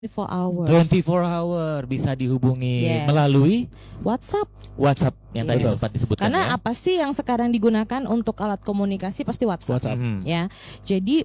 24 hours. 24 hour bisa dihubungi Yes. melalui WhatsApp. yang tadi Yes. sempat disebutkan Karena ya. apa sih yang sekarang digunakan untuk alat komunikasi pasti WhatsApp. Ya. Jadi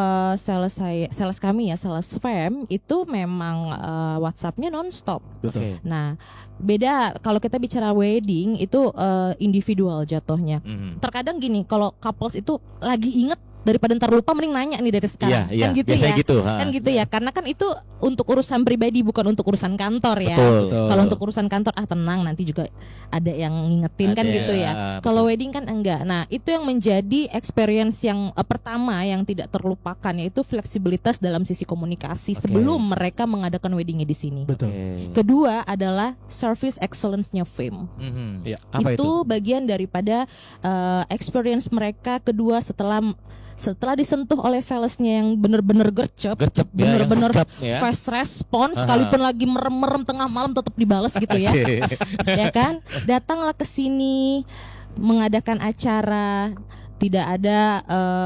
sales kami ya, sales firm itu memang WhatsApp-nya nonstop. Oke. Nah, beda kalau kita bicara wedding itu individual jatuhnya. Terkadang gini, kalau couples itu lagi inget daripada ntar lupa, mending nanya nih dari sekarang. Iya, Kan gitu biasanya ya. gitu, ha. Kan gitu ya. Karena kan itu untuk urusan pribadi, bukan untuk urusan kantor ya. Betul. Kalau untuk urusan kantor tenang, nanti juga ada yang ngingetin kan Ada, gitu ya. betul. Kalau wedding kan enggak. Nah, itu yang menjadi experience yang pertama yang tidak terlupakan, yaitu fleksibilitas dalam sisi komunikasi sebelum mereka mengadakan weddingnya di sini. Betul. Kedua adalah service excellence-nya FIM. Mhm. Ya, apa itu? Bagian daripada experience mereka kedua setelah disentuh oleh salesnya yang benar-benar gercep Gercep ya, benar-benar yang sigap ya. fast response, Aha. sekalipun lagi merem-merem tengah malam tetap dibalas gitu ya. Oke. Ya kan? Datanglah ke sini mengadakan acara, tidak ada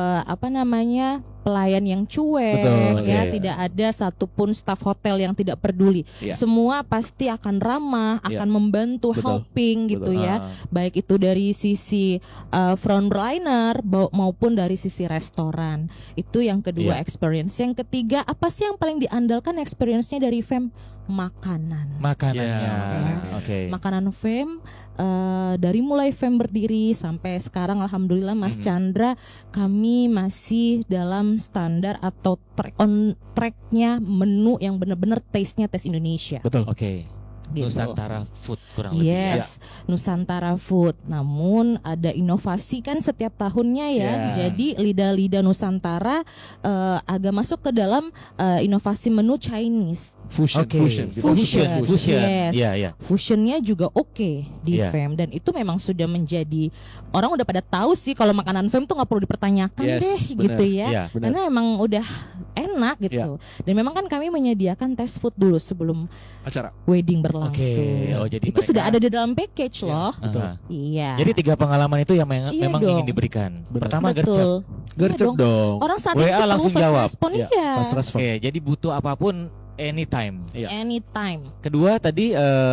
pelayan yang cuek. Betul, Ya, oke. tidak ada satupun staf hotel yang tidak peduli. Iya. Semua pasti akan ramah, Iya. akan membantu, Betul. helping gitu Betul. ya. Baik itu dari sisi frontliner maupun dari sisi restoran. Itu yang kedua, Iya. experience. Yang ketiga, apa sih yang paling diandalkan experience-nya dari FEM? Makanan. Makanannya. Ya, Oke. Makanan FEM dari mulai FEM berdiri sampai sekarang, alhamdulillah Mas Chandra, kami masih dalam standar atau tracknya menu yang benar-benar taste-nya taste Indonesia. Betul. Oke. Gitu. Nusantara Food kurang lebih ya. Yes, Nusantara Food. Namun ada inovasi kan setiap tahunnya ya. Ya. Jadi lidah-lidah Nusantara agak masuk ke dalam inovasi menu Chinese. Fusion. Oke. Fusion. Yes. Iya, iya. Fusionnya juga oke di Iya. FEM, dan itu memang sudah menjadi, orang udah pada tahu sih kalau makanan FEM tuh nggak perlu dipertanyakan Yes, deh benar. gitu ya. Iya, benar. Karena emang udah enak gitu. Dan memang kan kami menyediakan test food dulu sebelum Acara. wedding berlangsung. Oke. Oh, jadi itu mereka- sudah ada di dalam package loh. Aha. Iya. Jadi 3 pengalaman itu yang Iya memang dong. ingin diberikan. Benar. Pertama gercep. Betul. Gercep Iya dong. Orang saat WA itu perlu langsung fast jawab. respon, Iya, iya. fast respon. Oke, jadi butuh apapun anytime. Iya. Anytime. Kedua tadi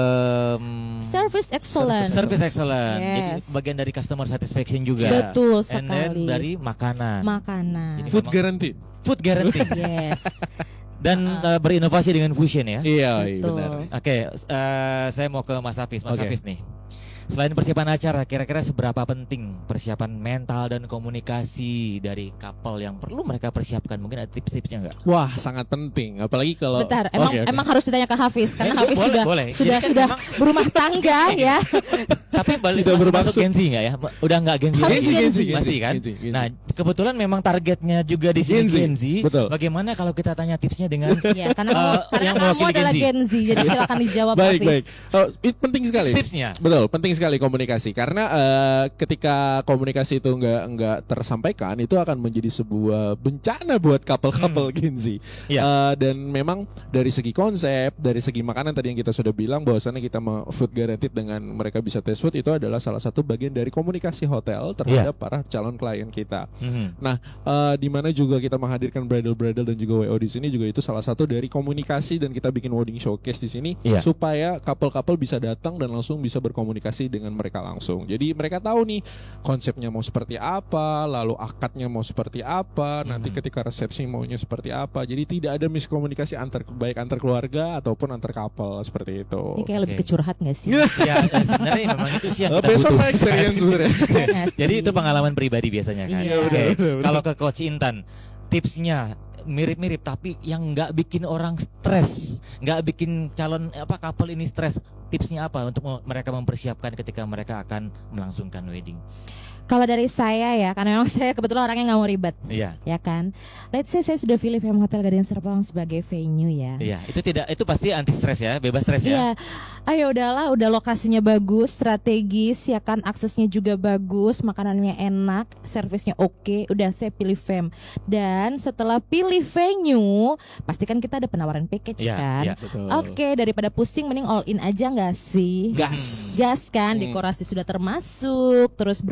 Service excellence. Service excellent. Jadi Yes. bagian dari customer satisfaction juga. Betul And then sekali. dari makanan. Makanan. Jadi Food memang- guarantee. Food guarantee. Yes. Dan berinovasi dengan fusion ya. Iya, Betul. benar. Oke, saya mau ke Mas Hafiz. Mas Oke. Hafiz nih. Selain persiapan acara, kira-kira seberapa penting persiapan mental dan komunikasi dari couple yang perlu mereka persiapkan? Mungkin ada tips-tipsnya nggak? Wah, sangat penting. Apalagi kalau Sebentar, Oke, oke. emang harus ditanya ke Hafiz karena Hafiz Boleh, sudah boleh. sudah Jadi kan sudah memang- berumah tangga ya. Tapi balik Tidak masuk bermaksud. Gen Z nggak ya? Udah nggak Gen Z Harus lagi? Gen Z. Masih kan? Gen Z, Gen Z. Nah, kebetulan memang targetnya juga di sini Gen Z. Gen Z. Betul. Bagaimana kalau kita tanya tipsnya dengan Ya, karena yang kamu mewakili adalah Gen Gen Z, jadi silakan dijawab baik, Hafiz. baik. Penting sekali. tipsnya? Betul, penting sekali komunikasi karena ketika komunikasi itu nggak tersampaikan itu akan menjadi sebuah bencana buat couple-couple Gen Z. Iya. Dan memang dari segi konsep, dari segi makanan tadi yang kita sudah bilang bahwasannya kita mau food guaranteed dengan mereka bisa taste food, itu adalah salah satu bagian dari komunikasi hotel terhadap para calon klien kita. Nah, di mana juga kita menghadirkan bridal dan juga WO di sini juga itu salah satu dari komunikasi, dan kita bikin wedding showcase di sini Iya. supaya couple-couple bisa datang dan langsung bisa berkomunikasi dengan mereka langsung. Jadi mereka tahu nih konsepnya mau seperti apa, lalu akadnya mau seperti apa, nanti ketika resepsi maunya seperti apa. Jadi tidak ada miskomunikasi baik antar keluarga ataupun antar couple seperti itu. Ini kayak lebih kecurhat gak sih? Ya, sebenarnya memang itu sih yang kita Based on butuh. my experience sebenarnya. Iya nggak sih? Jadi itu pengalaman pribadi biasanya kan. Iya. Oke. benar. Kalau ke Coach Intan, tipsnya mirip-mirip tapi yang nggak bikin orang stres, nggak bikin calon couple ini stres. Tipsnya apa untuk mereka mempersiapkan ketika mereka akan melangsungkan wedding? Kalau dari saya ya, karena memang saya kebetulan orangnya nggak mau ribet, Iya. ya kan. Let's say saya sudah pilih FM Hotel Garden Serpong sebagai venue ya. Iya, itu pasti anti stres ya, bebas stres ya. Iya, ayo udahlah, udah lokasinya bagus, strategis, ya kan, aksesnya juga bagus, makanannya enak, servisnya oke, udah saya pilih FEM. Dan setelah pilih venue, pastikan kita ada penawaran package Iya, kan. iya. Betul. Oke, daripada pusing mending all in aja nggak sih? Gas. Gas kan, dekorasi sudah termasuk, terus bridalnya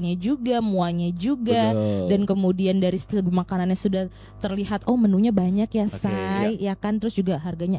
rasanya juga, muanya juga. Betul. Dan kemudian dari segi makanannya sudah terlihat, oh menunya banyak ya, Oke, say, ya kan, terus juga harganya